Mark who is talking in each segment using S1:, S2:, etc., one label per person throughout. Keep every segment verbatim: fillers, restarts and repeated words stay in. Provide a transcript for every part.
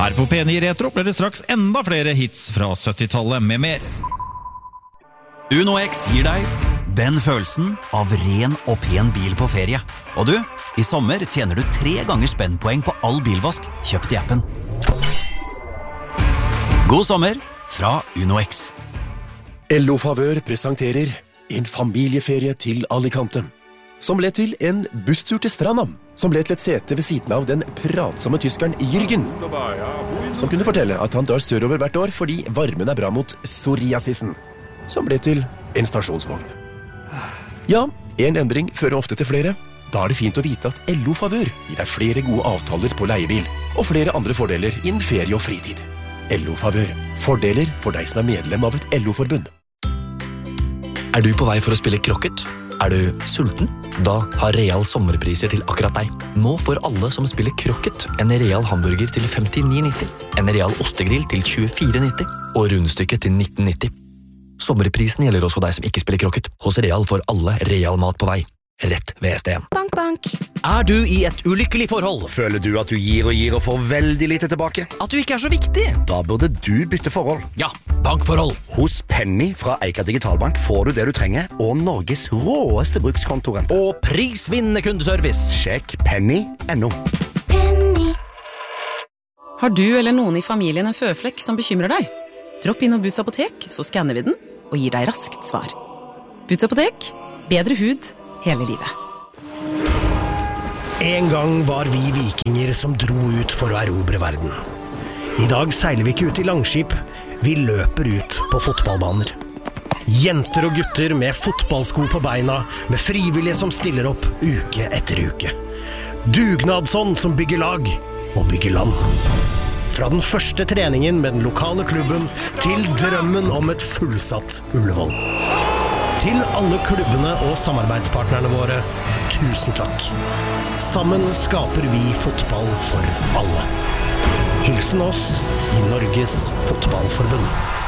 S1: Her på P ni Retro blir det straks enda flere hits fra syttitallet med mer.
S2: UnoX gir deg den følelsen av ren og pen bil på ferie. Og du, i sommer tjener du tre ganger spennpoeng på all bilvask kjøpt i appen. God sommer fra UnoX.
S3: L O Favør presenterer en familieferie til Alicante, som ble til en busstur til stranda, som ble til et sete ved siden av den pratsomme tyskeren Jürgen, som kunne fortelle at han drar sørover hvert år fordi varmen er bra mot psoriasisen, som ble til en stasjonsvogn. Ja, en endring fører ofte til flere. Da er det fint å vite at L O Favør gir deg flere gode avtaler på leiebil, og flere andre fordeler innen ferie og fritid. L O Favør. Fordeler for deg som er medlem av et L O-forbund.
S4: Er du på vei for å spille krokket? Er du sulten? Da har Real sommerpriser til akkurat deg. Nå får alle som spiller krokket en Real hamburger til femtini nitti, en Real ostegrill til tjuefire nitti og rundstykket til nitten nitti. Sommerprisen gjelder også deg som ikke spiller krokket. Hos Real får alle Real mat på vei. Rett ved S D en.
S5: Bank, bank.
S6: Er du i et ulykkelig forhold?
S7: Føler du at du gir og gir og får veldig lite tilbake?
S6: At du ikke er så viktig?
S7: Da burde du bytte forhold.
S6: Ja, bankforhold.
S7: Hos Penny fra Eika Digitalbank får du det du trenger, og Norges råeste brukskontorent.
S6: Og prisvinnende kundeservice.
S7: Sjekk penny punktum no.
S5: Penny.
S8: Har du eller noen i familien en føflekk som bekymrer deg? Dropp inn og Boots apotek, så skanner vi den og gir deg raskt svar. Boots apotek, bedre hud hele livet.
S9: En gang var vi vikinger som dro ut for å erobre verden. I dag seiler vi ikke ut i langskip, vi løper ut på fotballbaner. Jenter og gutter med fotballsko på beina, med frivillige som stiller opp uke etter uke. Dugnadsånd som bygger lag og bygger land. Fra den første treningen med den lokale klubben til drømmen om et fullsatt Ullevål. Til alle klubbene og samarbeidspartnerne våre, tusen takk. Sammen skaper vi fotball for alle. Hilsen oss i Norges Fotballforbund.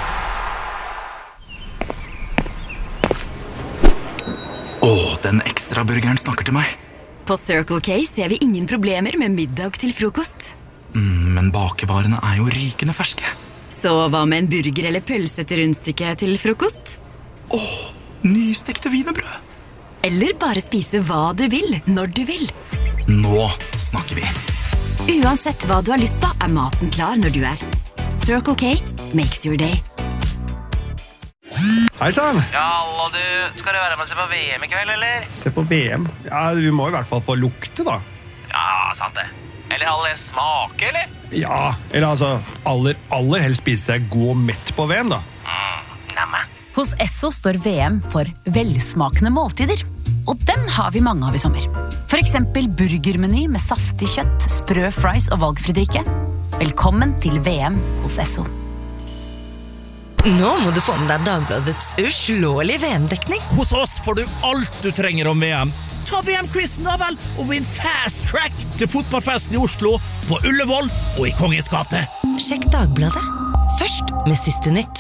S2: Åh, den ekstra burgeren snakker til meg.
S10: På Circle K ser vi ingen problemer med middag til frokost.
S2: Mm, men bakevarene er jo rykende ferske.
S10: Så hva med en burger eller pølse til rundstykke til frokost?
S2: Åh, nystekte wienerbrød.
S10: Eller bare spise hva du vil, når du vil.
S2: Nå snakker vi.
S10: Uansett hva du har lyst på, er maten klar når du er. Circle K makes your day.
S11: Hei, Sam.
S12: Ja, hallo du. Skal du være med og se på V M i kveld, eller?
S11: Se på V M? Ja, vi må i hvert fall få lukte, da.
S12: Ja, sant det. Eller aller smake, eller?
S11: Ja, eller altså, aller, aller helst spise seg god og mett på V M, da.
S12: Mm, nemme.
S13: Hos Esso står V M for velsmakende måltider, og dem har vi mange av i sommer. For eksempel burgermeny med saftig kjøtt, sprø fries og valgfri drikke. Velkommen til V M hos Esso.
S14: Nå må du få med deg Dagbladets uslåelige V M-dekning.
S6: Hos oss får du alt du trenger om V M. Ta V M-quizen da vel, og vinn fast track til fotballfesten i Oslo, på Ullevål og i Kongens gate.
S14: Sjekk Dagbladet. Først med siste nytt.